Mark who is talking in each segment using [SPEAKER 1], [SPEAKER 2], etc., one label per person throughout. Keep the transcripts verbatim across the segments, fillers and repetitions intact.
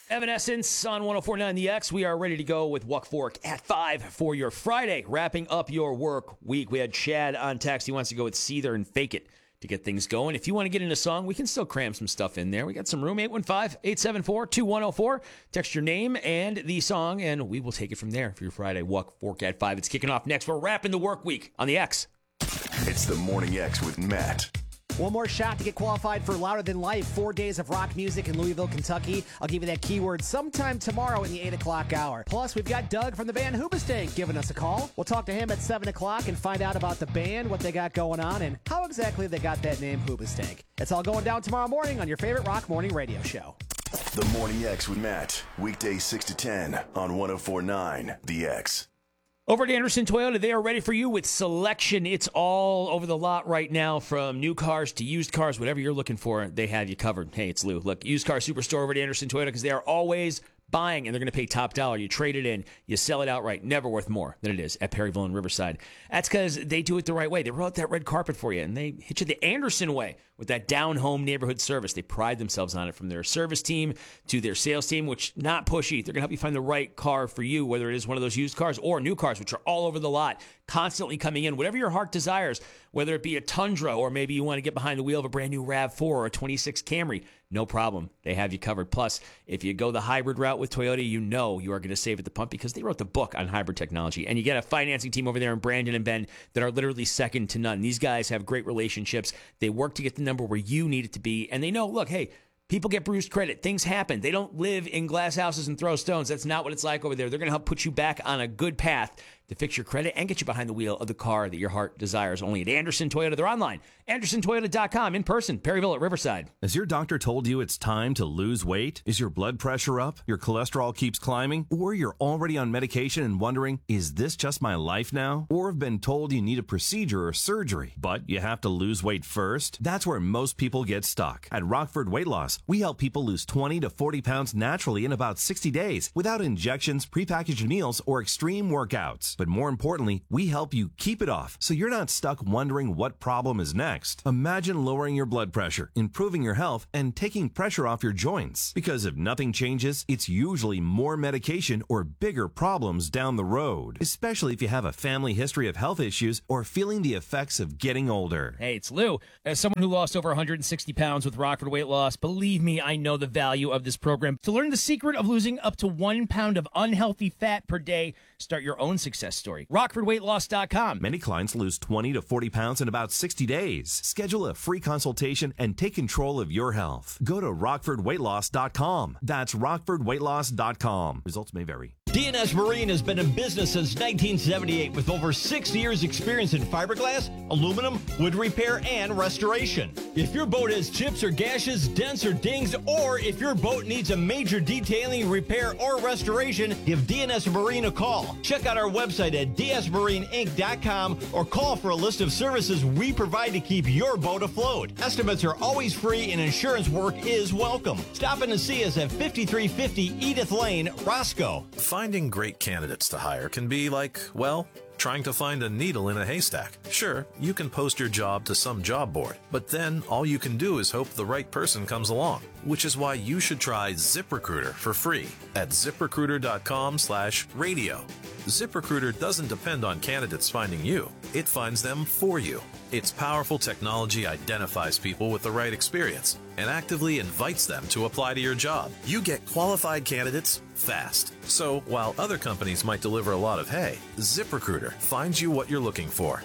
[SPEAKER 1] Evanescence on one oh four point nine The X. We are ready to go with Walk Fork at five for your Friday, wrapping up your work week. We had Chad on text. He wants to go with Seether and Fake It to get things going. If you want to get in a song, we can still cram some stuff in there. We got some room, eight one five, eight seven four, two one oh four. Text your name and the song, and we will take it from there for your Friday Walk Fork at five. It's kicking off next. We're wrapping the work week on The X.
[SPEAKER 2] It's the Morning X with Matt.
[SPEAKER 3] One more shot to get qualified for Louder Than Life, four days of rock music in Louisville, Kentucky. I'll give you that keyword sometime tomorrow in the eight o'clock hour. Plus, we've got Doug from the band Hoobastank giving us a call. We'll talk to him at seven o'clock and find out about the band, what they got going on, and how exactly they got that name Hoobastank. It's all going down tomorrow morning on your favorite rock morning radio show.
[SPEAKER 2] The Morning X with Matt, weekdays six to ten on one oh four point nine The X.
[SPEAKER 1] Over at Anderson Toyota, they are ready for you with selection. It's all over the lot right now, from new cars to used cars. Whatever you're looking for, they have you covered. Hey, it's Lou. Look, used car superstore over at Anderson Toyota, because they are always buying, and they're going to pay top dollar. You trade it in, you sell it outright. Never worth more than it is at Perryville and Riverside. That's because they do it the right way. They roll out that red carpet for you, and they hit you the Anderson way with that down-home neighborhood service. They pride themselves on it, from their service team to their sales team, which not pushy. They're going to help you find the right car for you, whether it is one of those used cars or new cars, which are all over the lot, constantly coming in. Whatever your heart desires, whether it be a Tundra or maybe you want to get behind the wheel of a brand new RAV four or a twenty-six Camry, no problem. They have you covered. Plus, if you go the hybrid route with Toyota, you know you are going to save at the pump, because they wrote the book on hybrid technology. And you get a financing team over there in Brandon and Bend that are literally second to none. These guys have great relationships. They work to get the number where you need it to be. And they know, look, hey, people get bruised credit. Things happen. They don't live in glass houses and throw stones. That's not what it's like over there. They're going to help put you back on a good path to fix your credit and get you behind the wheel of the car that your heart desires. Only at Anderson Toyota. They're online, anderson toyota dot com, in person, Perryville at Riverside.
[SPEAKER 4] Has your doctor told you it's time to lose weight? Is your blood pressure up? Your cholesterol keeps climbing? Or you're already on medication and wondering, is this just my life now? Or have been told you need a procedure or surgery, but you have to lose weight first? That's where most people get stuck. At Rockford Weight Loss, we help people lose twenty to forty pounds naturally in about sixty days without injections, prepackaged meals, or extreme workouts. But more importantly, we help you keep it off so you're not stuck wondering what problem is next. Imagine lowering your blood pressure, improving your health, and taking pressure off your joints. Because if nothing changes, it's usually more medication or bigger problems down the road, especially if you have a family history of health issues or feeling the effects of getting older.
[SPEAKER 1] Hey, it's Lou. As someone who lost over one hundred sixty pounds with Rockford Weight Loss, believe me, I know the value of this program. To learn the secret of losing up to one pound of unhealthy fat per day, start your own success story. rockford weight loss dot com.
[SPEAKER 4] Many clients lose twenty to forty pounds in about sixty days. Schedule a free consultation and take control of your health. Go to rockford weight loss dot com. That's rockford weight loss dot com. Results may vary.
[SPEAKER 5] D and S Marine has been in business since nineteen seventy-eight with over six years experience in fiberglass, aluminum, wood repair, and restoration. If your boat has chips or gashes, dents or dings, or if your boat needs a major detailing, repair, or restoration, give D and S Marine a call. Check out our website at d s marine inc dot com or call for a list of services we provide to keep your boat afloat. Estimates are always free and insurance work is welcome. Stop in and see us at fifty-three fifty Edith Lane, Roscoe.
[SPEAKER 6] Finding great candidates to hire can be like, well, trying to find a needle in a haystack. Sure, you can post your job to some job board, but then all you can do is hope the right person comes along, which is why you should try ZipRecruiter for free at zip recruiter dot com slash radio. ZipRecruiter doesn't depend on candidates finding you. It finds them for you. Its powerful technology identifies people with the right experience and actively invites them to apply to your job. You get qualified candidates fast. So while other companies might deliver a lot of hay, ZipRecruiter finds you what you're looking for.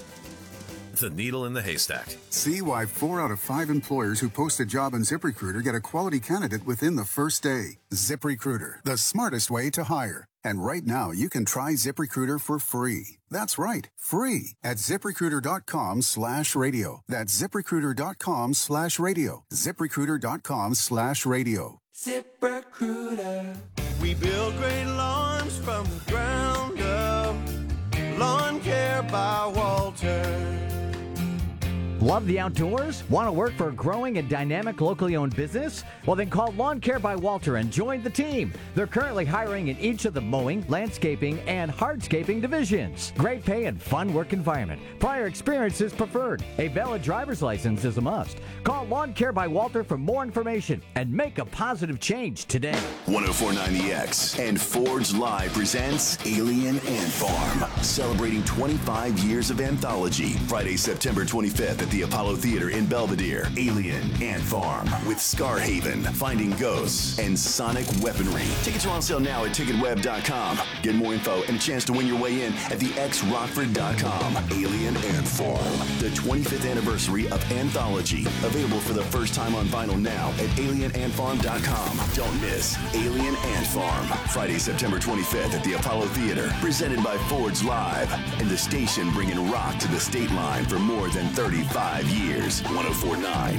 [SPEAKER 6] The needle in the haystack.
[SPEAKER 7] See why four out of five employers who post a job on ZipRecruiter get a quality candidate within the first day. ZipRecruiter, the smartest way to hire. And right now, you can try ZipRecruiter for free. That's right, free at ziprecruiter dot com slash radio. That's ziprecruiter dot com slash radio. ziprecruiter dot com slash radio.
[SPEAKER 8] ZipRecruiter. We build great lawns from the ground up. Lawn care by Walter.
[SPEAKER 9] Love the outdoors? Want to work for a growing and dynamic locally owned business? Well, then call Lawn Care by Walter and join the team. They're currently hiring in each of the mowing, landscaping, and hardscaping divisions. Great pay and fun work environment. Prior experience is preferred. A valid driver's license is a must. Call Lawn Care by Walter for more information and make a positive change today.
[SPEAKER 2] ten forty-nine The X and Forge Live presents Alien Ant Farm, celebrating twenty-five years of anthology. Friday, September twenty-fifth at the Apollo Theater in Belvedere. Alien Ant Farm with Scarhaven, Finding Ghosts, and Sonic Weaponry. Tickets are on sale now at ticket web dot com. Get more info and a chance to win your way in at the x rockford dot com. Alien Ant Farm, the twenty-fifth anniversary of Anthology. Available for the first time on vinyl now at alien ant farm dot com. Don't miss Alien Ant Farm, Friday, September twenty-fifth at the Apollo Theater. Presented by Forge Live and the station bringing rock to the state line for more than thirty-five years. ten forty-nine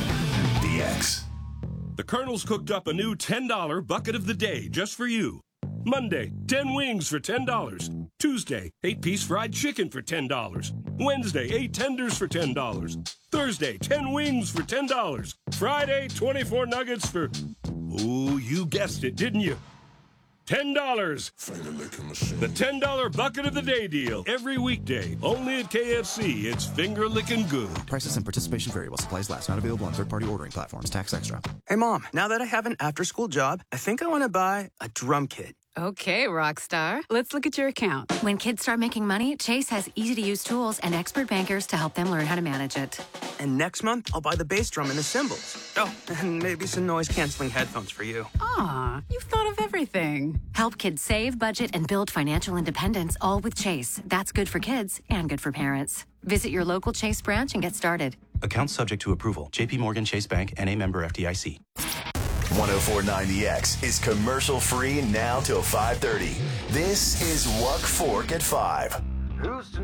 [SPEAKER 2] The X.
[SPEAKER 10] The Colonel's cooked up a new ten dollar bucket of the day just for you. Monday, ten wings for ten dollars. Tuesday, eight piece fried chicken for ten dollars. Wednesday, eight tenders for ten dollars. Thursday, ten wings for ten dollars. Friday, twenty-four nuggets for... Ooh, you guessed it, didn't you? ten dollars. The ten dollar bucket of the day deal. Every weekday. Only at K F C. It's finger licking good.
[SPEAKER 11] Prices and participation vary while supplies last. Not available on third-party ordering platforms. Tax extra.
[SPEAKER 12] Hey, Mom, now that I have an after-school job, I think I want to buy a drum kit.
[SPEAKER 13] Okay, Rockstar. Let's look at your account.
[SPEAKER 14] When kids start making money, Chase has easy-to-use tools and expert bankers to help them learn how to manage it.
[SPEAKER 12] And next month, I'll buy the bass drum and the cymbals. Oh, and maybe some noise-canceling headphones for you.
[SPEAKER 13] Aw, you've thought of everything.
[SPEAKER 14] Help kids save, budget, and build financial independence, all with Chase. That's good for kids and good for parents. Visit your local Chase branch and get started.
[SPEAKER 11] Account subject to approval. J P Morgan Chase Bank, N A member F D I C.
[SPEAKER 2] ten forty-nine The X is commercial free now till five thirty. This is Luck Fork at five.
[SPEAKER 12] Who's